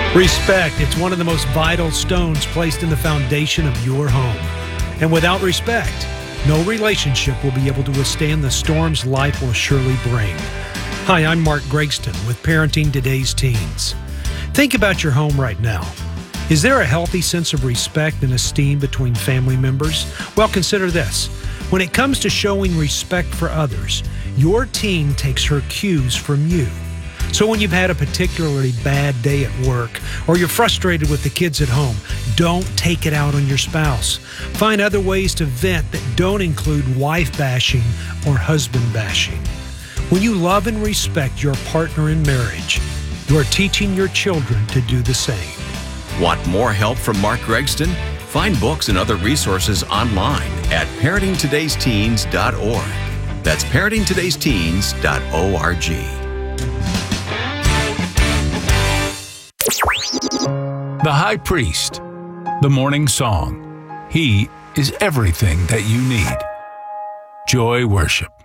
Respect, it's one of the most vital stones placed in the foundation of your home. And without respect, no relationship will be able to withstand the storms life will surely bring. Hi, I'm Mark Gregston with Parenting Today's Teens. Think about your home right now. Is there a healthy sense of respect and esteem between family members? Well, consider this. When it comes to showing respect for others, your teen takes her cues from you. So when you've had a particularly bad day at work or you're frustrated with the kids at home, don't take it out on your spouse. Find other ways to vent that don't include wife bashing or husband bashing. When you love and respect your partner in marriage, you are teaching your children to do the same. Want more help from Mark Gregston? Find books and other resources online at parentingtodaysteens.org. That's parentingtodaysteens.org. The High Priest, the morning song. He is everything that you need. Joy Worship.